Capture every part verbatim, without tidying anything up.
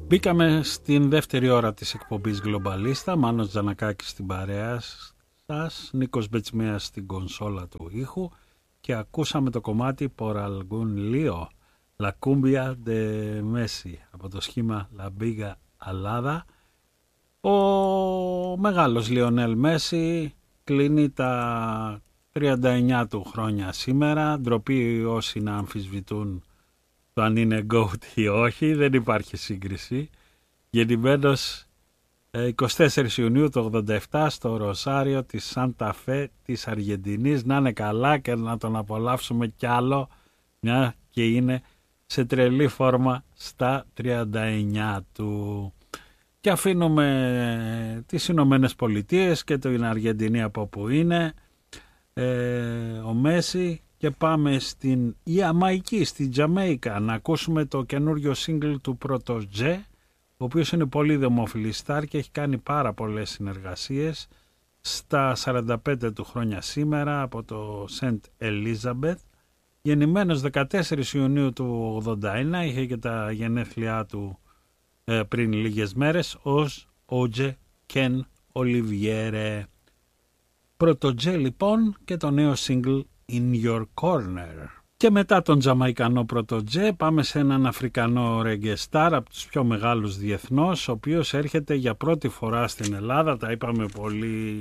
Μπήκαμε στην δεύτερη ώρα της εκπομπής Γλομπαλίστα. Μάνος Τζανακάκης στην παρέα σας, Νίκος Μπετσμέας στην κονσόλα του ήχου και ακούσαμε το κομμάτι Por algún lío, La Cumbia de Messi από το σχήμα La Biga Alada. Ο μεγάλος Λιονέλ Μέση κλείνει τα τριάντα εννιά του χρόνια σήμερα. Ντροπή όσοι να αμφισβητούν το αν είναι GOAT ή όχι, δεν υπάρχει σύγκριση. Γεννημένος εικοστή τέταρτη Ιουνίου του ογδόντα επτά στο Ροσάριο της Σάντα Φε της Αργεντινής. Να είναι καλά και να τον απολαύσουμε κι άλλο, μια και είναι σε τρελή φόρμα στα τριάντα εννιά του. Και αφήνουμε τις Ηνωμένες Πολιτείες και την Αργεντινή από όπου είναι ε, ο Μέση και πάμε στην Ιαμαϊκή, στην Τζαμέικα, να ακούσουμε το καινούριο single του Protoje, ο οποίος είναι πολύ δημοφιλή στάρ και έχει κάνει πάρα πολλές συνεργασίες στα σαράντα πέντε του χρόνια σήμερα από το Σεντ Elizabeth. Γεννημένος δεκατέσσερις Ιουνίου του ογδόντα ένα, είχε και τα γενέθλιά του ε, πριν λίγες μέρες, ως Ότζε Κεν Ολιβιέρε. Protoje λοιπόν και το νέο single In Your Corner. Και μετά τον Τζαμαϊκανό Protoje πάμε σε έναν Αφρικανό reggae star από τους πιο μεγάλους διεθνώς, ο οποίος έρχεται για πρώτη φορά στην Ελλάδα. Τα είπαμε πολύ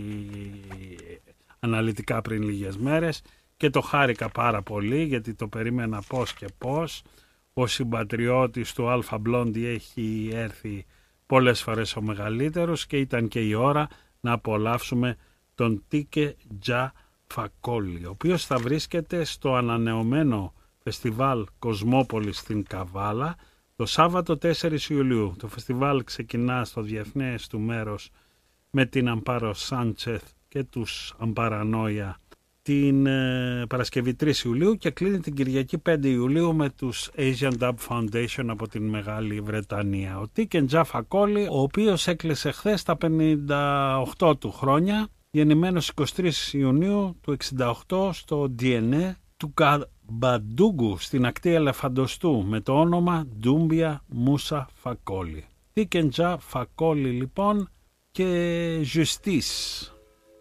αναλυτικά πριν λίγες μέρες και το χάρηκα πάρα πολύ γιατί το περίμενα πώς και πώς. Ο συμπατριώτης του Alpha Blondy έχει έρθει πολλές φορές ο μεγαλύτερος και ήταν και η ώρα να απολαύσουμε τον Τίκε Τζα Φακόλη, ο οποίος θα βρίσκεται στο ανανεωμένο φεστιβάλ Κοσμόπολη στην Καβάλα το Σάββατο τέσσερις Ιουλίου. Το φεστιβάλ ξεκινά στο διεθνές του μέρος με την Αμπάρο Σάντσεθ και τους Αμπαρανόια την ε, Παρασκευή τρεις Ιουλίου και κλείνει την Κυριακή πέντε Ιουλίου με τους Asian Dub Foundation από την Μεγάλη Βρετανία. Ο Τίκεν Τζα Φακόλη, ο οποίος έκλεισε χθες τα πενήντα οκτώ του χρόνια, γεννημένος εικοστή τρίτη Ιουνίου του εξήντα οκτώ στο ντι εν έι του Καμπαντούγκου στην ακτή Ελεφαντοστού με το όνομα Ντούμπια Μούσα Φακόλη. Τίκεν Τζα Φακόλη λοιπόν και Justice.